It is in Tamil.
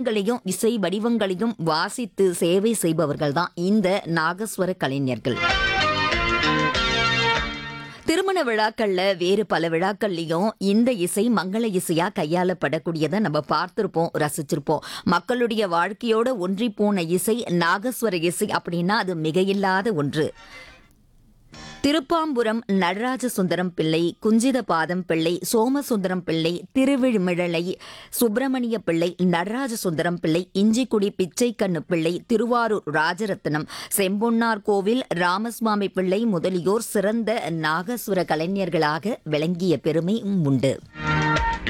ராகங்களையும் இசை வடிவங்களையும் வாசித்து சேவை செய்பவர்கள் தான் இந்த நாகஸ்வர கலைஞர்கள். திருமண விழாக்கள்ல வேறு பல விழாக்கள்லயும் இந்த இசை மங்கள இசையா கையாளப்படக்கூடியதை நம்ம பார்த்திருப்போம், ரசிச்சிருப்போம். மக்களுடைய வாழ்க்கையோட ஒன்றி போன இசை நாகஸ்வர இசை அப்படின்னா அது மிகையில்லாத ஒன்று. திருப்பாம்புரம் நடராஜ சுந்தரம் பிள்ளை, குஞ்சித பாதம் பிள்ளை, சோமசுந்தரம் பிள்ளை, திருவிழிமிழலை சுப்பிரமணிய பிள்ளை, நடராஜ சுந்தரம் பிள்ளை, இஞ்சிக்குடி பிச்சைக்கண்ணு பிள்ளை, திருவாரூர் ராஜரத்னம், செம்பொன்னார் கோவில் ராமசுவாமி பிள்ளை முதலியோர் சிறந்த நாகசுர கலைஞர்களாக விளங்கிய பெருமை உண்டு.